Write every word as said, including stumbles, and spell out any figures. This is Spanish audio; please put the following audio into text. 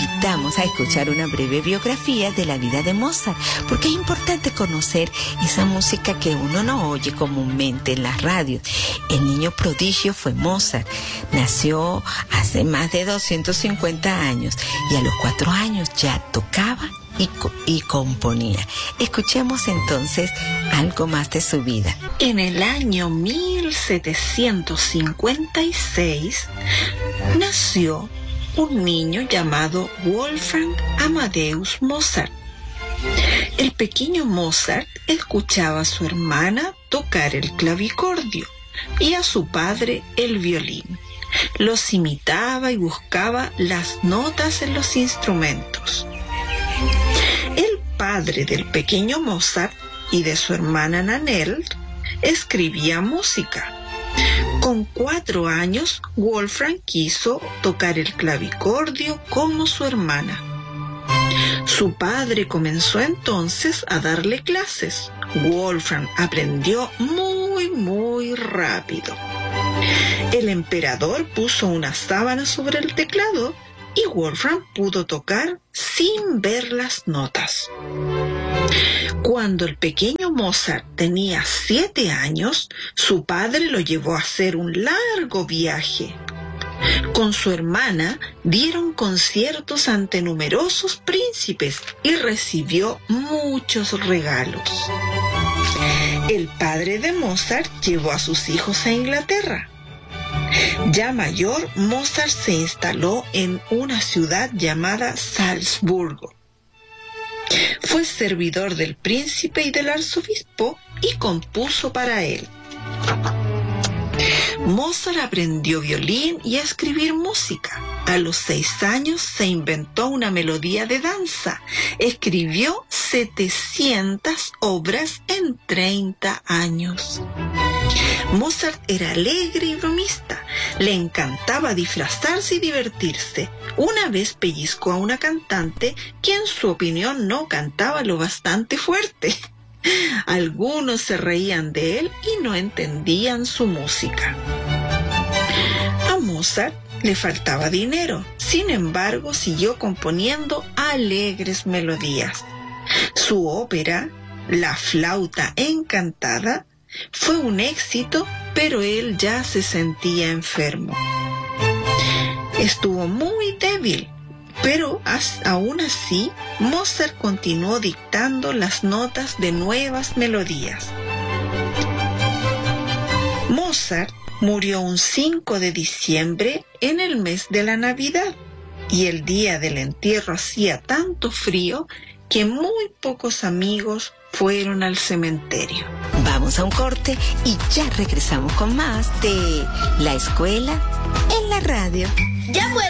invitamos a escuchar una breve biografía de la vida de Mozart, porque es importante conocer esa música que uno no oye comúnmente en las radios. El niño prodigio fue Mozart. Nació hace más de doscientos cincuenta años y a los cuatro años ya tocaba y, y componía. Escuchemos entonces algo más de su vida. En el año mil setecientos cincuenta y seis nació un niño llamado Wolfgang Amadeus Mozart. El pequeño Mozart escuchaba a su hermana tocar el clavicordio y a su padre el violín. Los imitaba y buscaba las notas en los instrumentos. El padre del pequeño Mozart y de su hermana Nannerl escribía música. Con cuatro años, Wolfgang quiso tocar el clavicordio como su hermana. Su padre comenzó entonces a darle clases. Wolfgang aprendió muy, muy rápido. El emperador puso una sábana sobre el teclado y Wolfgang pudo tocar sin ver las notas. Cuando el pequeño Mozart tenía siete años, su padre lo llevó a hacer un largo viaje. Con su hermana dieron conciertos ante numerosos príncipes y recibió muchos regalos. El padre de Mozart llevó a sus hijos a Inglaterra. Ya mayor, Mozart se instaló en una ciudad llamada Salzburgo. Fue servidor del príncipe y del arzobispo y compuso para él. Mozart aprendió violín y a escribir música. A los seis años se inventó una melodía de danza. Escribió setecientas obras en treinta años. Mozart era alegre y bromista. Le encantaba disfrazarse y divertirse. Una vez pellizcó a una cantante que en su opinión no cantaba lo bastante fuerte. Algunos se reían de él y no entendían su música. A Mozart le faltaba dinero. Sin embargo, siguió componiendo alegres melodías. Su ópera, La flauta encantada, fue un éxito, pero él ya se sentía enfermo. Estuvo muy débil, pero aún así Mozart continuó dictando las notas de nuevas melodías. Mozart murió un cinco de diciembre en el mes de la Navidad, y el día del entierro hacía tanto frío que muy pocos amigos fueron al cementerio. Vamos a un corte y ya regresamos con más de La Escuela en la Radio. ¡Ya fue!